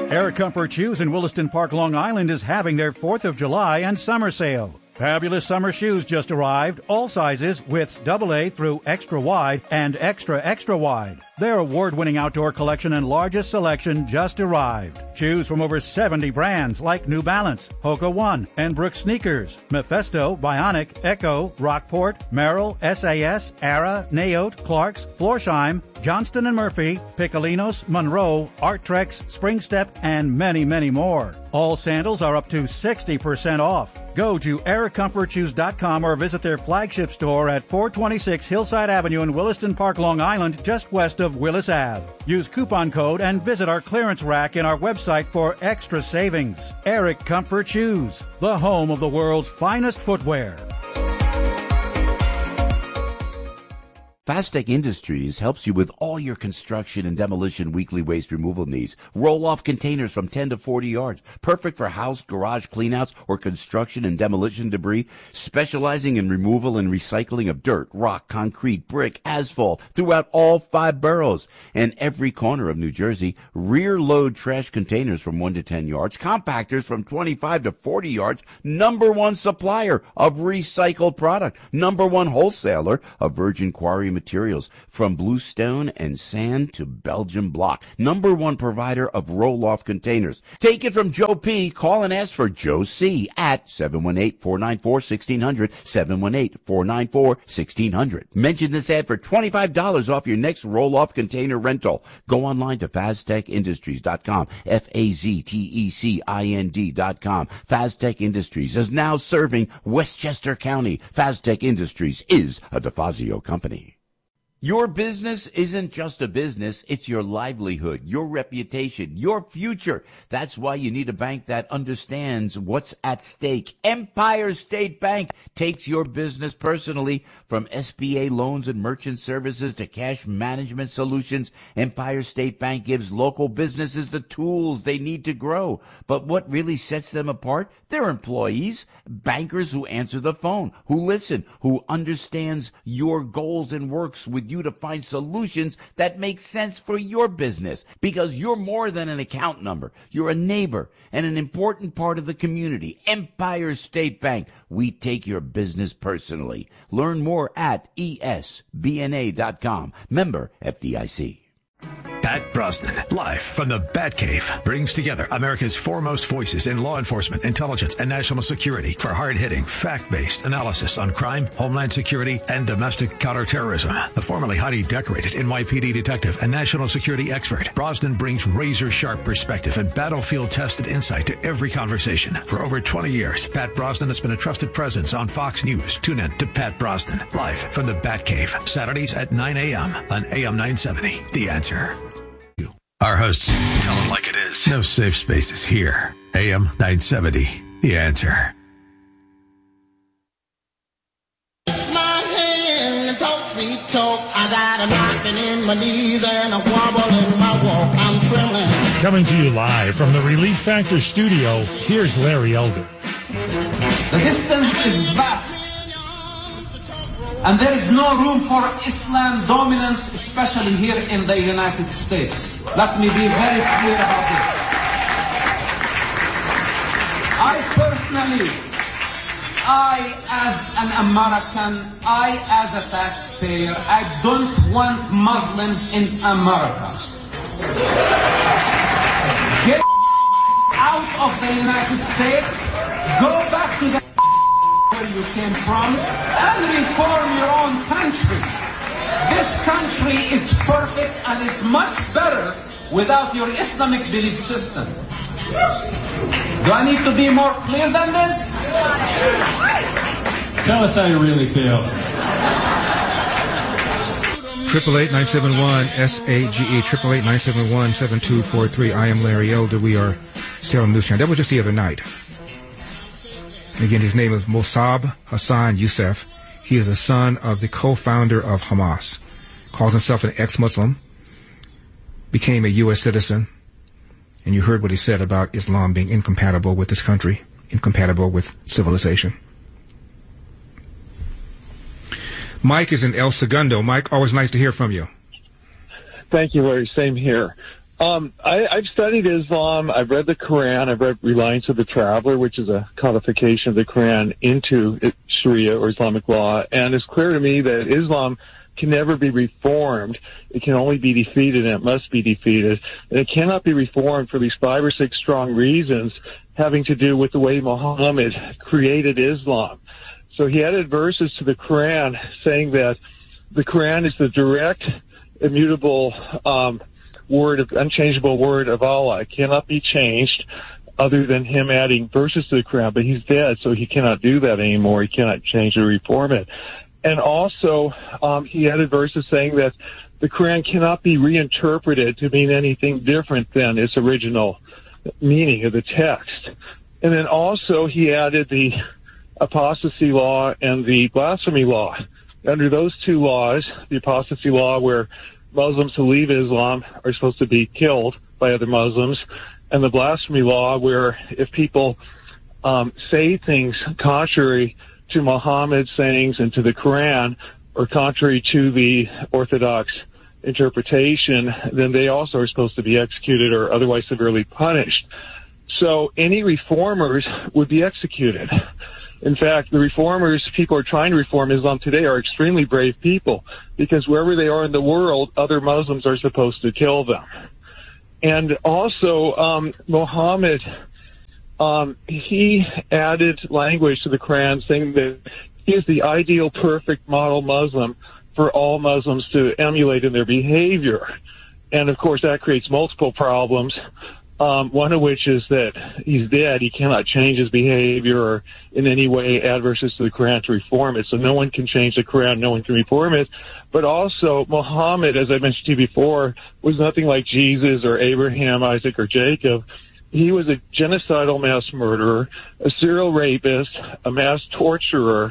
Eric Comfort Shoes in Williston Park, Long Island is having their 4th of July and summer sale. Fabulous summer shoes just arrived, all sizes, widths AA through extra wide and extra wide. Their award-winning outdoor collection and largest selection just arrived. Shoes from over 70 brands like New Balance, Hoka One, and Brooks Sneakers, Mephisto, Bionic, Echo, Rockport, Merrill, SAS, Ara, Naote, Clarks, Florsheim, Johnston & Murphy, Piccolinos, Monroe, Arttrex, Springstep, and many, many more. All sandals are up to 60% off. Go to EricComfortShoes.com or visit their flagship store at 426 Hillside Avenue in Williston Park, Long Island, just west of Willis Ave. Use coupon code and visit our clearance rack in our website for extra savings. Eric Comfort Shoes, the home of the world's finest footwear. Fastech Industries helps you with all your construction and demolition weekly waste removal needs. Roll-off containers from 10 to 40 yards. Perfect for house, garage cleanouts, or construction and demolition debris. Specializing in removal and recycling of dirt, rock, concrete, brick, asphalt throughout all 5 boroughs and every corner of New Jersey. Rear-load trash containers from 1 to 10 yards. Compactors from 25 to 40 yards. #1 supplier of recycled product. #1 wholesaler of virgin quarry materials from bluestone and sand to Belgian block. #1 provider of roll-off containers. Take it from Joe P. Call and ask for Joe C. at 718-494-1600, 718-494-1600. Mention this ad for $25 off your next roll-off container rental. Go online to FazTechIndustries.com, FazTechInd.com. Faztech Industries is now serving Westchester County. Faztech Industries is a DeFazio company. Your business isn't just a business, it's your livelihood, your reputation, your future. That's why you need a bank that understands what's at stake. Empire State Bank takes your business personally. From SBA loans and merchant services to cash management solutions, Empire State Bank gives local businesses the tools they need to grow. But what really sets them apart? Their employees, bankers who answer the phone, who listen, who understands your goals and works with you to find solutions that make sense for your business, because you're more than an account number. You're a neighbor and an important part of the community. Empire State Bank, we take your business personally. Learn more at esbna.com. Member FDIC. Pat Brosnan, live from the Batcave, brings together America's foremost voices in law enforcement, intelligence, and national security for hard-hitting, fact-based analysis on crime, homeland security, and domestic counterterrorism. The formerly highly decorated NYPD detective and national security expert, Brosnan brings razor-sharp perspective and battlefield-tested insight to every conversation. For over 20 years, Pat Brosnan has been a trusted presence on Fox News. Tune in to Pat Brosnan, live from the Batcave, Saturdays at 9 a.m. on AM 970. The Answer. Our hosts tell it like it is. No safe spaces here. AM 970. The Answer. It's my hand, talk sweet talk. I got a knocking in my knees and a wobble in my walk. I'm trembling. Coming to you live from the Relief Factor studio, here's Larry Elder. The distance is vast, and there is no room for Islam dominance, especially here in the United States. Let me be very clear about this. I personally, as an American, as a taxpayer, I don't want Muslims in America. Get out of the United States, go back to the where you came from, and reform your own countries. This country is perfect and it's much better without your Islamic belief system. Do I need to be more clear than this? Tell us how you really feel. 888-971-SAGE, 888-971-7243. I am Larry Elder. We are still on News Channel. That was just the other night. Again, his name is Mossab Hassan Youssef. He is the son of the co-founder of Hamas. Calls himself an ex-Muslim. Became a U.S. citizen. And you heard what he said about Islam being incompatible with this country, incompatible with civilization. Mike is in El Segundo. Mike, always nice to hear from you. Thank you, Larry. Same here. I've studied Islam. I've read the Quran. I've read Reliance of the Traveler, which is a codification of the Quran into Sharia or Islamic law. And it's clear to me that Islam can never be reformed. It can only be defeated, and it must be defeated. And it cannot be reformed for these 5 or 6 strong reasons having to do with the way Muhammad created Islam. So he added verses to the Quran saying that the Quran is the direct, immutable unchangeable word of Allah. It cannot be changed other than him adding verses to the Quran. But he's dead, so he cannot do that anymore. He cannot change or reform it. And also, he added verses saying that the Quran cannot be reinterpreted to mean anything different than its original meaning of the text. And then also he added the apostasy law and the blasphemy law. Under those 2 laws, the apostasy law where Muslims who leave Islam are supposed to be killed by other Muslims, and the blasphemy law where if people say things contrary to Muhammad's sayings and to the Quran, or contrary to the Orthodox interpretation, then they also are supposed to be executed or otherwise severely punished. So any reformers would be executed. In fact, the reformers, people who are trying to reform Islam today, are extremely brave people, because wherever they are in the world, other Muslims are supposed to kill them. And also, Muhammad, he added language to the Quran saying that he is the ideal, perfect model Muslim for all Muslims to emulate in their behavior. And, of course, that creates multiple problems. One of which is that he's dead. He cannot change his behavior or in any way add verses to the Quran to reform it. So no one can change the Quran. No one can reform it. But also, Muhammad, as I mentioned to you before, was nothing like Jesus or Abraham, Isaac, or Jacob. He was a genocidal mass murderer, a serial rapist, a mass torturer,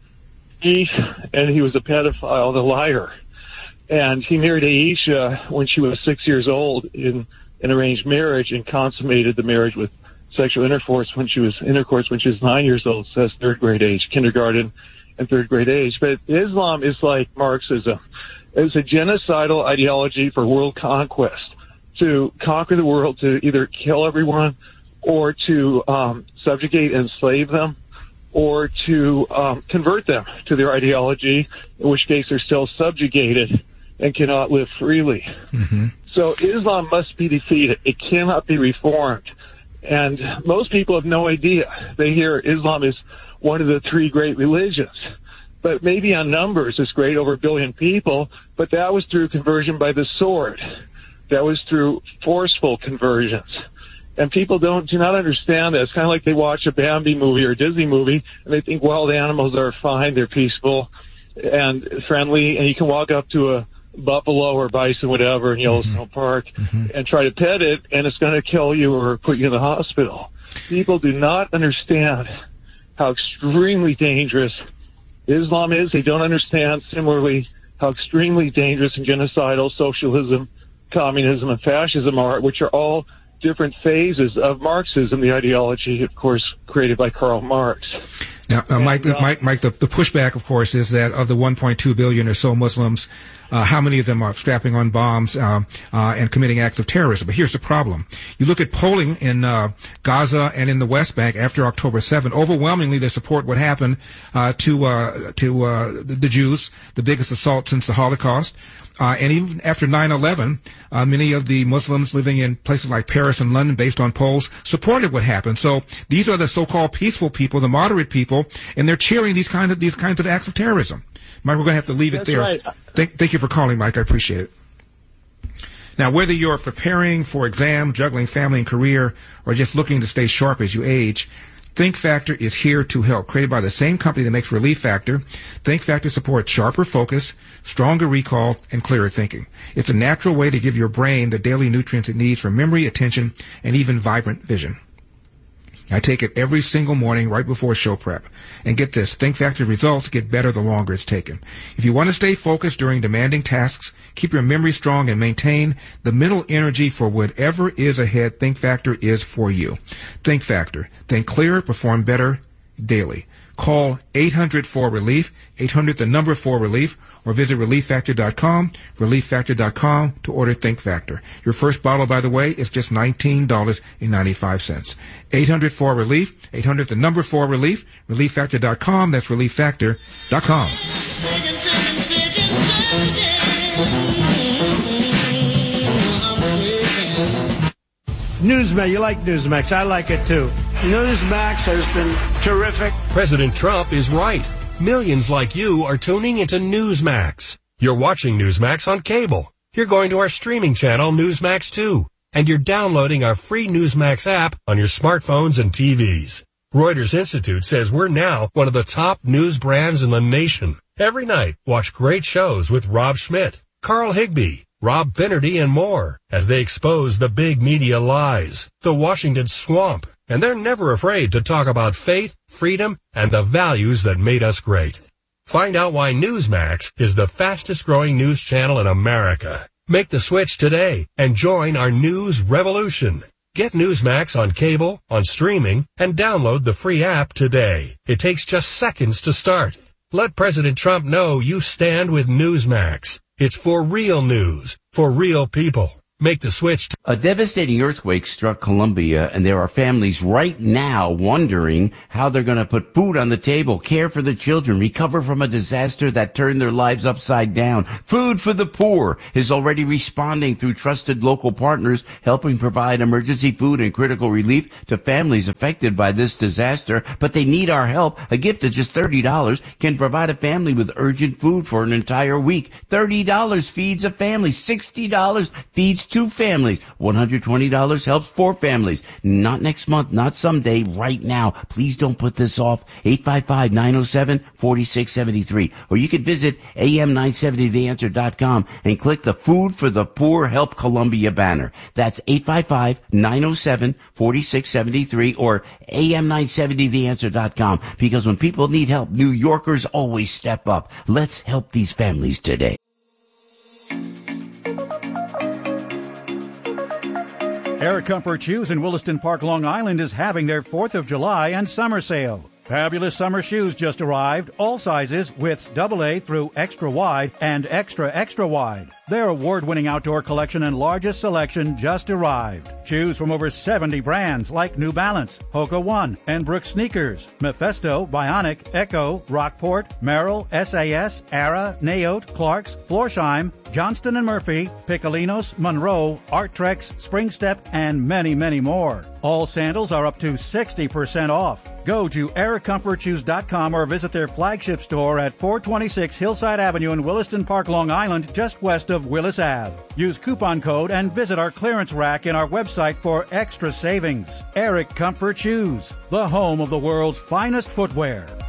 and he was a pedophile, a liar. And he married Aisha when she was 6 years old in an arranged marriage, and consummated the marriage with sexual intercourse when she was 9 years old. So that's 3rd grade age, kindergarten and 3rd grade age. But Islam is like Marxism. It's a genocidal ideology for world conquest, to conquer the world, to either kill everyone or to subjugate and enslave them, or to convert them to their ideology, in which case they're still subjugated and cannot live freely. Mm-hmm. So Islam must be defeated. It cannot be reformed. And most people have no idea. They hear Islam is one of the 3 great religions. But maybe on numbers it's great, over 1 billion people, but that was through conversion by the sword. That was through forceful conversions. And people do not understand that. It's kind of like they watch a Bambi movie or a Disney movie, and they think wild animals are fine, they're peaceful and friendly, and you can walk up to a buffalo or bison, whatever, in Yellowstone Park, and try to pet it, and it's going to kill you or put you in the hospital. People do not understand how extremely dangerous Islam is. They don't understand, similarly, how extremely dangerous and genocidal socialism, communism, and fascism are, which are all different phases of Marxism, the ideology, of course, created by Karl Marx. Now, Mike, the pushback, of course, is that of the 1.2 billion or so Muslims, how many of them are strapping on bombs and committing acts of terrorism? But here's the problem. You look at polling in Gaza and in the West Bank after October 7, overwhelmingly they support what happened to the Jews, the biggest assault since the Holocaust. And even after 9/11, many of the Muslims living in places like Paris and London, based on polls, supported what happened. So these are the so-called peaceful people, the moderate people, and they're cheering these kinds of acts of terrorism. Mike, we're going to have to leave it there. Right. Thank you for calling, Mike. I appreciate it. Now, whether you're preparing for exam, juggling family and career, or just looking to stay sharp as you age, Think Factor is here to help. Created by the same company that makes Relief Factor, Think Factor supports sharper focus, stronger recall, and clearer thinking. It's a natural way to give your brain the daily nutrients it needs for memory, attention, and even vibrant vision. I take it every single morning right before show prep. And get this, Think Factor results get better the longer it's taken. If you want to stay focused during demanding tasks, keep your memory strong, and maintain the mental energy for whatever is ahead, Think Factor is for you. Think Factor. Think clearer, perform better daily. Call 800-4RELIEF, 800 the number 4RELIEF, or visit ReliefFactor.com, ReliefFactor.com to order Think Factor. Your first bottle, by the way, is just $19.95. 800-4RELIEF, 800 the number 4RELIEF, ReliefFactor.com, that's ReliefFactor.com. Newsmax, you like Newsmax. I like it too. Newsmax has been terrific. President Trump is right. Millions like you are tuning into Newsmax. You're watching Newsmax on cable. You're going to our streaming channel, Newsmax 2. And you're downloading our free Newsmax app on your smartphones and TVs. Reuters Institute says we're now one of the top news brands in the nation. Every night, watch great shows with Rob Schmidt, Carl Higbie, Rob Finnerty, and more as they expose the big media lies, the Washington swamp, and they're never afraid to talk about faith, freedom, and the values that made us great. Find out why Newsmax is the fastest growing news channel in America. Make the switch today and join our news revolution. Get Newsmax on cable, on streaming, and download the free app today. It takes just seconds to start. Let President Trump know you stand with Newsmax. It's for real news, for real people. Make the switch. A devastating earthquake struck Colombia, and there are families right now wondering how they're going to put food on the table, care for the children, recover from a disaster that turned their lives upside down. Food for the Poor is already responding through trusted local partners, helping provide emergency food and critical relief to families affected by this disaster. But they need our help. A gift of just $30 can provide a family with urgent food for an entire week. $30 feeds a family. $60 feeds 2 families. $120 helps 4 families. Not next month, not someday, right now. Please don't put this off. 855-907-4673. Or you can visit am970theanswer.com and click the Food for the Poor Help Columbia banner. That's 855-907-4673 or am970theanswer.com. Because when people need help, New Yorkers always step up. Let's help these families today. Eric Comfort Shoes in Williston Park, Long Island is having their 4th of July and summer sale. Fabulous summer shoes just arrived, all sizes, widths AA through extra wide and extra wide. Their award-winning outdoor collection and largest selection just arrived. Shoes from over 70 brands like New Balance, Hoka One, and Brooks Sneakers, Mephisto, Bionic, Echo, Rockport, Merrill, SAS, Ara, Naote, Clarks, Florsheim, Johnston & Murphy, Piccolinos, Monroe, Arttrex, Springstep, and many, many more. All sandals are up to 60% off. Go to EricComfortShoes.com or visit their flagship store at 426 Hillside Avenue in Williston Park, Long Island, just west of Willis Ave. Use coupon code and visit our clearance rack in our website for extra savings. Eric Comfort Shoes, the home of the world's finest footwear.